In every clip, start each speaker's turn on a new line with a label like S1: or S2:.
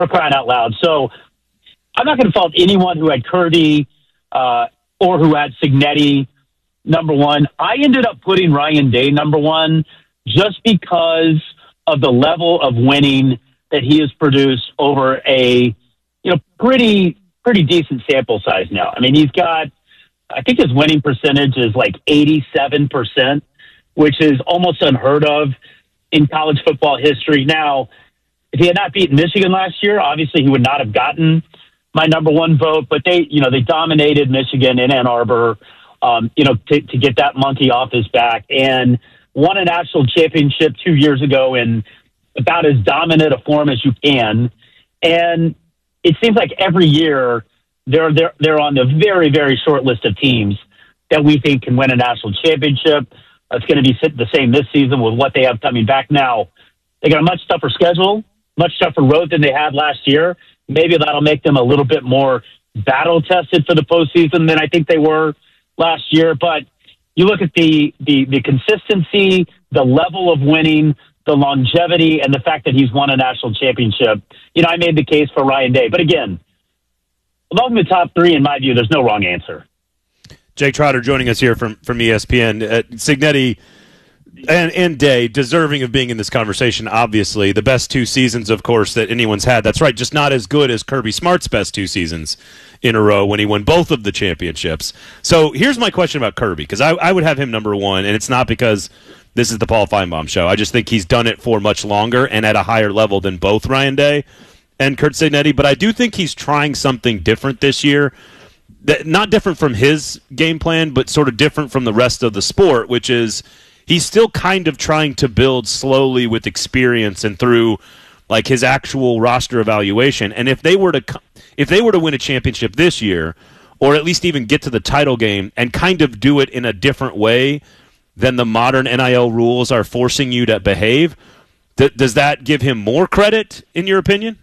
S1: for crying out loud. So I'm not going to fault anyone who had Kirby or who had Cignetti number one. I ended up putting Ryan Day number one just because of the level of winning that he has produced over a pretty decent sample size now. I mean, he's got, I think his winning percentage is like 87%, which is almost unheard of in college football history. Now, if he had not beaten Michigan last year, obviously he would not have gotten my number one vote, but they dominated Michigan in Ann Arbor, to get that monkey off his back, and won a national championship 2 years ago in about as dominant a form as you can. And it seems like every year they're on the very, very short list of teams that we think can win a national championship. It's going to be the same this season with what they have coming back now. They got a much tougher schedule, much tougher road than they had last year. Maybe that'll make them a little bit more battle-tested for the postseason than I think they were last year. But you look at the consistency, the level of winning, the longevity, and the fact that he's won a national championship. I made the case for Ryan Day. But again, among the top three, in my view, there's no wrong answer.
S2: Jake Trotter joining us here from ESPN. Cignetti and Day, deserving of being in this conversation, obviously. The best 2 seasons, of course, that anyone's had. That's right, just not as good as Kirby Smart's best 2 seasons in a row when he won both of the championships. So here's my question about Kirby, because I would have him number one, and it's not because this is the Paul Feinbaum show. I just think he's done it for much longer and at a higher level than both Ryan Day and Curt Cignetti, but I do think he's trying something different this year. Not different from his game plan, but sort of different from the rest of the sport, which is he's still kind of trying to build slowly with experience and through like his actual roster evaluation. And if they were to win a championship this year, or at least even get to the title game and kind of do it in a different way than the modern NIL rules are forcing you to behave, does that give him more credit, in your opinion?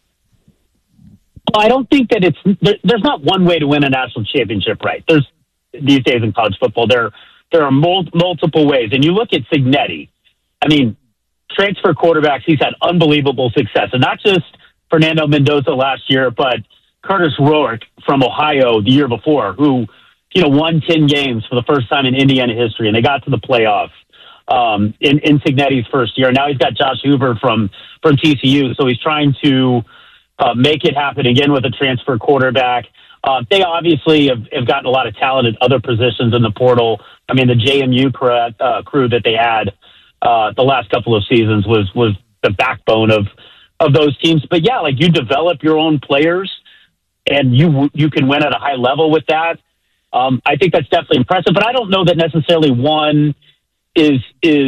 S1: I don't think that there's not one way to win a national championship, right? There's these days in college football, there are multiple ways. And you look at Cignetti, I mean, transfer quarterbacks, he's had unbelievable success. And not just Fernando Mendoza last year, but Curtis Rourke from Ohio the year before, who, won 10 games for the first time in Indiana history, and they got to the playoff in Cignetti's first year. Now he's got Josh Hoover from TCU, so he's trying to make it happen again with a transfer quarterback. They obviously have gotten a lot of talent at other positions in the portal. I mean, the JMU crew that they had the last couple of seasons was the backbone of those teams. But yeah, like you develop your own players and you can win at a high level with that. I think that's definitely impressive, but I don't know that necessarily one is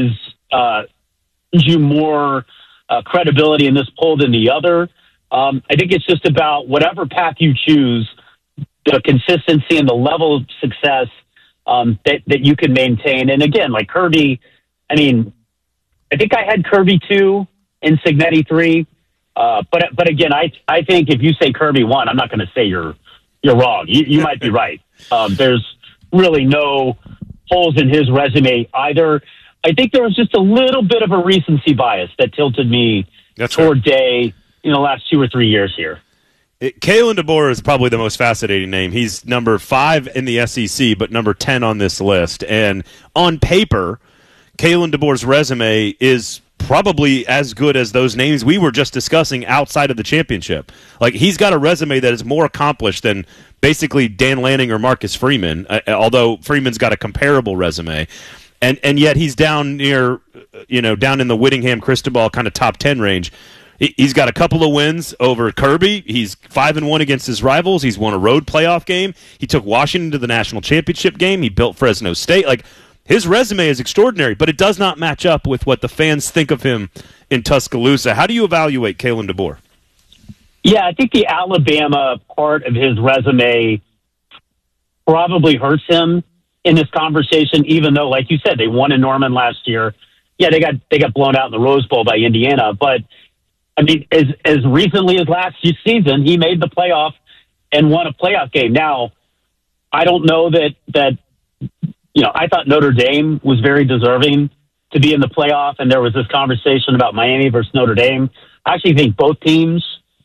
S1: you more credibility in this poll than the other. I think it's just about whatever path you choose, the consistency and the level of success that you can maintain. And again, like Kirby, I mean, I think I had Kirby 2 and Cignetti 3. But again, I think if you say Kirby 1, I'm not going to say you're wrong. You might be right. There's really no holes in his resume either. I think there was just a little bit of a recency bias that tilted me toward Day in the last 2 or 3 years here.
S2: Kalen DeBoer is probably the most fascinating name. He's number 5 in the SEC, but number 10 on this list. And on paper, Kalen DeBoer's resume is probably as good as those names we were just discussing outside of the championship. Like, he's got a resume that is more accomplished than basically Dan Lanning or Marcus Freeman, although Freeman's got a comparable resume. And yet he's down near, down in the Whittingham Cristobal kind of top 10 range. He's got a couple of wins over Kirby. He's 5-1 against his rivals. He's won a road playoff game. He took Washington to the national championship game. He built Fresno State. Like, his resume is extraordinary, but it does not match up with what the fans think of him in Tuscaloosa. How do you evaluate Kalen DeBoer?
S1: Yeah, I think the Alabama part of his resume probably hurts him in this conversation, even though, like you said, they won in Norman last year. Yeah, they got blown out in the Rose Bowl by Indiana, but I mean, as recently as last season, he made the playoff and won a playoff game. Now, I don't know that I thought Notre Dame was very deserving to be in the playoff, and there was this conversation about Miami versus Notre Dame. I actually think both teams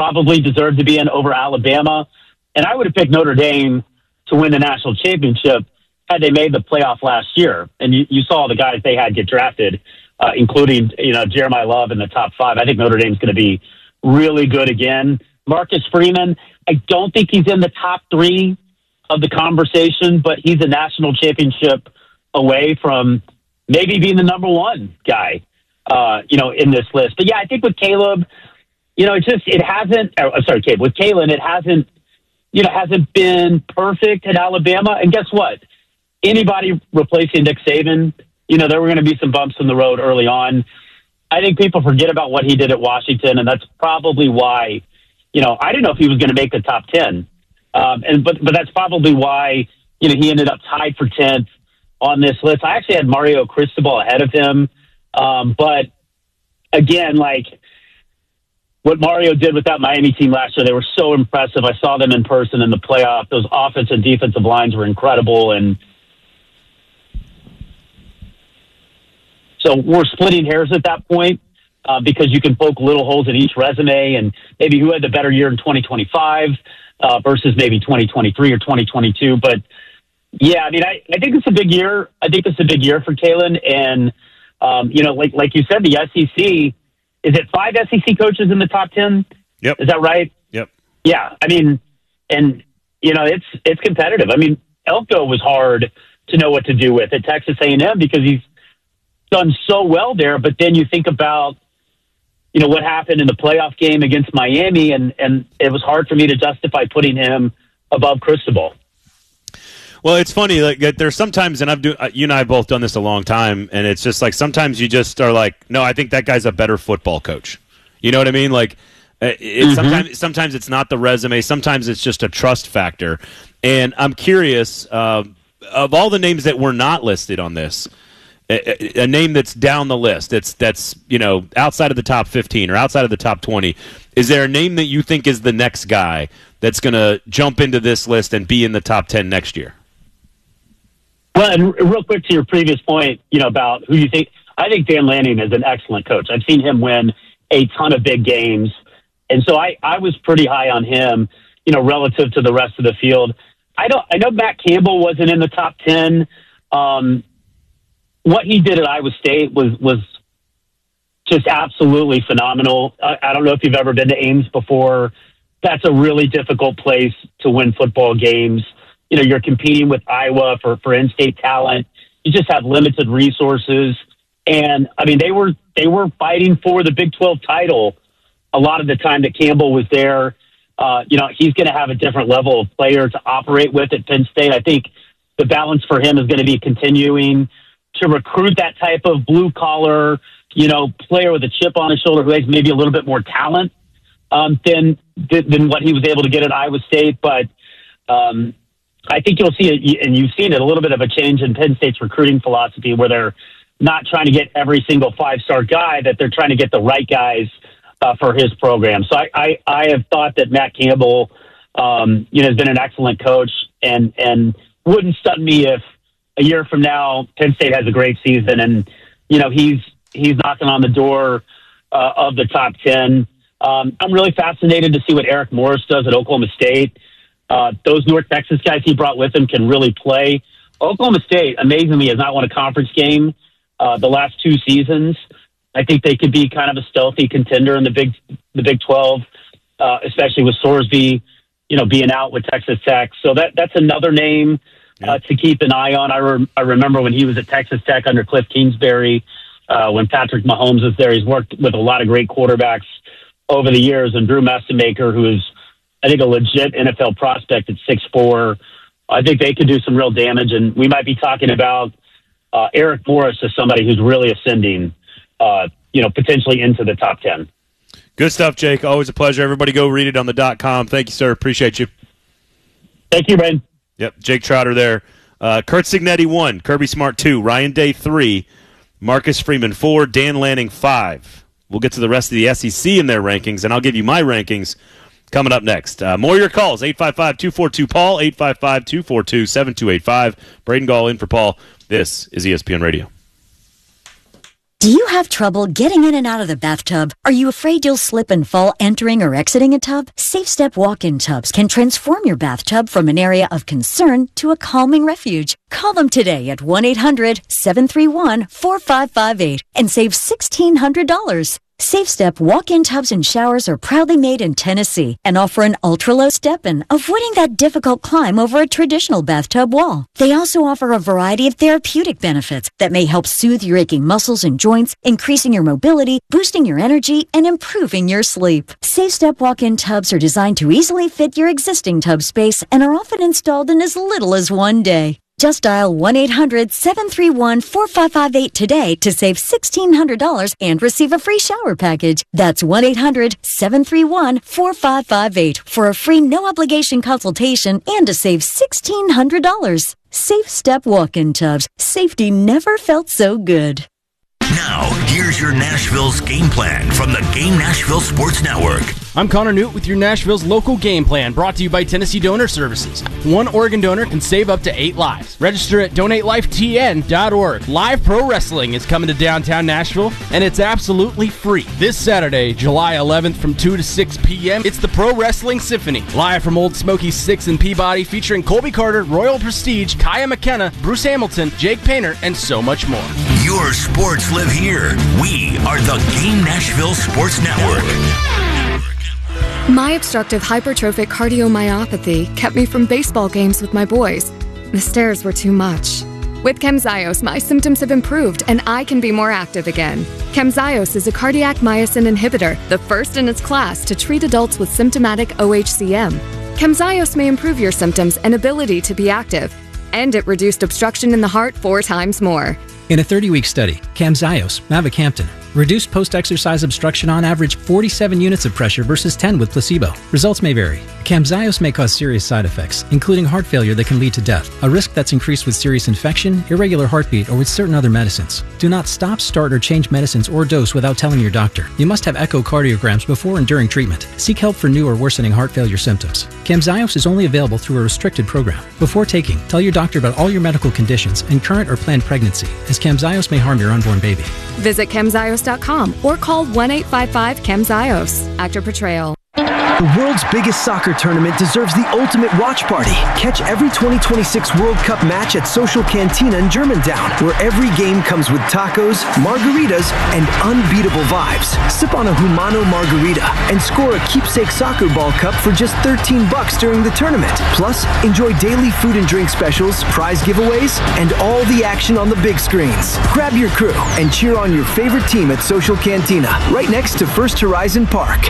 S1: probably deserved to be in over Alabama. And I would have picked Notre Dame to win the national championship had they made the playoff last year. And you saw the guys they had get drafted, including, Jeremiah Love in the top 5. I think Notre Dame's going to be really good again. Marcus Freeman, I don't think he's in the top 3 of the conversation, but he's a national championship away from maybe being the number 1 guy, in this list. But yeah, I think with Caleb, with Kalen, it hasn't been perfect at Alabama. And guess what? Anybody replacing Nick Saban, there were going to be some bumps in the road early on. I think people forget about what he did at Washington, and that's probably why, I didn't know if he was going to make the top 10. But that's probably why, he ended up tied for 10th on this list. I actually had Mario Cristobal ahead of him. But again, what Mario did with that Miami team last year, they were so impressive. I saw them in person in the playoff. Those offensive and defensive lines were incredible. And so we're splitting hairs at that point because you can poke little holes in each resume and maybe who had the better year in 2025 versus maybe 2023 or 2022. But yeah, I mean, I think it's a big year. I think it's a big year for Kalen. And, like you said, the SEC, is it 5 SEC coaches in the top 10?
S2: Yep.
S1: Is that right?
S2: Yep.
S1: Yeah. I mean, and, it's competitive. I mean, Elko was hard to know what to do with at Texas A&M because he's done so well there. But then you think about, what happened in the playoff game against Miami, and it was hard for me to justify putting him above Cristobal.
S2: Well, it's funny. There's sometimes, and you and I have both done this a long time, and it's just sometimes you just are like, no, I think that guy's a better football coach. You know what I mean? Sometimes it's not the resume. Sometimes it's just a trust factor. And I'm curious, of all the names that were not listed on this, a name that's down the list, that's outside of the top 15 or outside of the top 20, is there a name that you think is the next guy that's going to jump into this list and be in the top 10 next year?
S1: Well, and real quick to your previous point, about who you think, I think Dan Lanning is an excellent coach. I've seen him win a ton of big games. And so I was pretty high on him, relative to the rest of the field. I know Matt Campbell wasn't in the top 10. What he did at Iowa State was just absolutely phenomenal. I don't know if you've ever been to Ames before. That's a really difficult place to win football games. You're competing with Iowa for in-state talent. You just have limited resources. And I mean, they were fighting for the Big 12 title a lot of the time that Campbell was there. He's going to have a different level of player to operate with at Penn State. I think the balance for him is going to be continuing to recruit that type of blue collar, player with a chip on his shoulder who has maybe a little bit more talent than what he was able to get at Iowa State. But I think you'll see and you've seen it, a little bit of a change in Penn State's recruiting philosophy where they're not trying to get every single 5-star guy, that they're trying to get the right guys for his program. So I have thought that Matt Campbell, has been an excellent coach and wouldn't stun me if a year from now Penn State has a great season and, he's knocking on the door of the top 10. I'm really fascinated to see what Eric Morris does at Oklahoma State. Those North Texas guys he brought with him can really play. Oklahoma State, amazingly, has not won a conference game the last 2 seasons. I think they could be kind of a stealthy contender in the Big 12, especially with Sorsby, being out with Texas Tech. So that's another name to keep an eye on. I remember when he was at Texas Tech under Cliff Kingsbury, when Patrick Mahomes was there. He's worked with a lot of great quarterbacks over the years, and Drew Messemaker, who is, I think, a legit NFL prospect at 6'4". I think they could do some real damage, and we might be talking about Eric Morris as somebody who's really ascending, potentially into the top 10.
S2: Good stuff, Jake. Always a pleasure. Everybody go read it on the .com. Thank you, sir. Appreciate you.
S1: Thank you, Brian.
S2: Yep, Jake Trotter there. Curt Cignetti 1, Kirby Smart 2, Ryan Day 3, Marcus Freeman 4, Dan Lanning 5. We'll get to the rest of the SEC in their rankings, and I'll give you my rankings coming up next. More of your calls, 855-242-PAUL, 855-242-7285. Braden Gall in for Paul. This is ESPN Radio.
S3: Do you have trouble getting in and out of the bathtub? Are you afraid you'll slip and fall entering or exiting a tub? Safe Step walk-in tubs can transform your bathtub from an area of concern to a calming refuge. Call them today at 1-800-731-4558 and save $1,600. Safe Step walk-in tubs and showers are proudly made in Tennessee and offer an ultra-low step-in, avoiding that difficult climb over a traditional bathtub wall. They also offer a variety of therapeutic benefits that may help soothe your aching muscles and joints, increasing your mobility, boosting your energy, and improving your sleep. Safe Step walk-in tubs are designed to easily fit your existing tub space and are often installed in as little as one day. Just dial 1-800-731-4558 today to save $1,600 and receive a free shower package. That's 1-800-731-4558 for a free no-obligation consultation and to save $1,600. Safe Step walk-in tubs. Safety never felt so good.
S4: Now, here's your Nashville's game plan from the Game Nashville Sports Network.
S5: I'm Connor Newt with your Nashville's local game plan, brought to you by Tennessee Donor Services. One Oregon donor can save up to 8 lives. Register at donatelifetn.org. Live pro wrestling is coming to downtown Nashville, and it's absolutely free. This Saturday, July 11th from 2 to 6 p.m., it's the Pro Wrestling Symphony. Live from Old Smoky 6 in Peabody, featuring Colby Carter, Royal Prestige, Kaya McKenna, Bruce Hamilton, Jake Painter, and so much more.
S4: Your sports live here. We are the Game Nashville Sports Network.
S6: My obstructive hypertrophic cardiomyopathy kept me from baseball games with my boys. The stairs were too much. With Camzyos, my symptoms have improved and I can be more active again. Camzyos is a cardiac myosin inhibitor, the first in its class to treat adults with symptomatic OHCM. Camzyos may improve your symptoms and ability to be active, and it reduced obstruction in the heart 4 times more.
S7: In a 30-week study, Camzyos, mavacamten, reduced post-exercise obstruction on average 47 units of pressure versus 10 with placebo. Results may vary. Camzyos may cause serious side effects, including heart failure that can lead to death, a risk that's increased with serious infection, irregular heartbeat, or with certain other medicines. Do not stop, start, or change medicines or dose without telling your doctor. You must have echocardiograms before and during treatment. Seek help for new or worsening heart failure symptoms. Camzyos is only available through a restricted program. Before taking, tell your doctor about all your medical conditions and current or planned pregnancy, as Camzyos may harm your unborn baby.
S6: Visit Camzyos.com or call 1-855-CAMZYOS. Actor portrayal.
S8: The world's biggest soccer tournament deserves the ultimate watch party. Catch every 2026 World Cup match at Social Cantina in Germantown, where every game comes with tacos, margaritas, and unbeatable vibes. Sip on a Humano margarita and score a keepsake soccer ball cup for just $13 during the tournament. Plus, enjoy daily food and drink specials, prize giveaways, and all the action on the big screens. Grab your crew and cheer on your favorite team at Social Cantina, right next to First Horizon Park.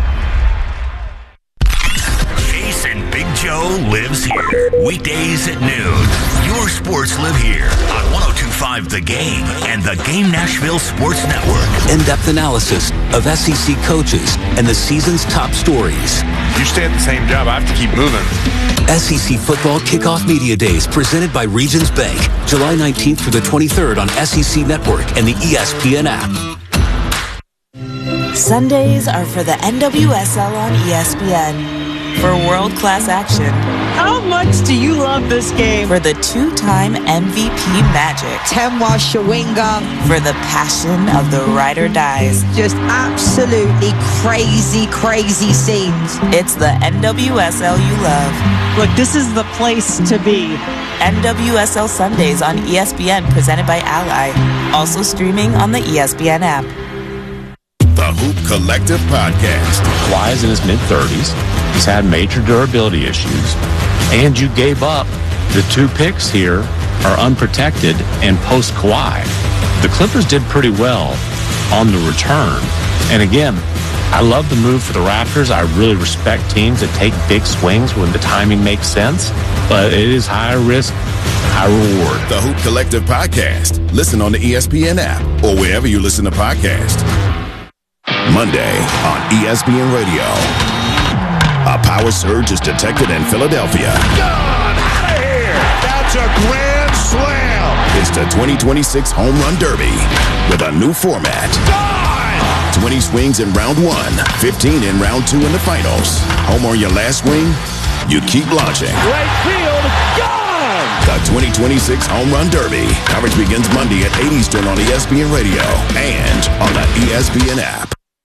S4: Big Joe lives here. Weekdays at noon. Your sports live here on 102.5 The Game and the Game Nashville Sports Network.
S9: In-depth analysis of SEC coaches and the season's top stories.
S10: You stay at the same job, I have to keep moving.
S9: SEC Football Kickoff Media Days presented by Regions Bank. July 19th through the 23rd on SEC Network and the ESPN app.
S11: Sundays are for the NWSL on ESPN. For world-class action.
S12: How much do you love this game?
S11: For the 2-time MVP magic.
S12: Temwa Shawinga.
S11: For the passion of the ride or dies.
S12: Just absolutely crazy, crazy scenes.
S11: It's the NWSL you love.
S12: Look, this is the place to be.
S11: NWSL Sundays on ESPN, presented by Ally. Also streaming on the ESPN app.
S13: The Hoop Collective Podcast.
S14: Kawhi's in his mid-30s. He's had major durability issues. And you gave up. The 2 picks here are unprotected and post-Kawhi. The Clippers did pretty well on the return. And again, I love the move for the Raptors. I really respect teams that take big swings when the timing makes sense. But it is high risk, high reward.
S13: The Hoop Collective Podcast. Listen on the ESPN app or wherever you listen to podcasts. Monday on ESPN Radio. A power surge is detected in Philadelphia.
S15: Gone out of here. That's a grand slam.
S13: It's the 2026 Home Run Derby with a new format.
S15: Gone.
S13: 20 swings in round 1, 15 in round 2 in the finals. Home on your last swing, you keep launching.
S15: Right field, gone.
S13: The 2026 Home Run Derby. Coverage begins Monday at 8 Eastern on ESPN Radio and on the ESPN app.